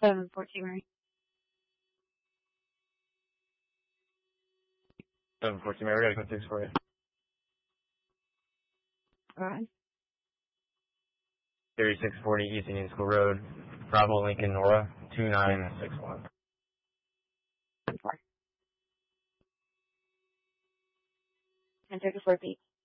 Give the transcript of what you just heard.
714 Mary. 714 Mary, we got a code 6 for you. Alright. 3640 East Indian School Road, Bravo Lincoln Nora, 2961. 4. And 34 feet.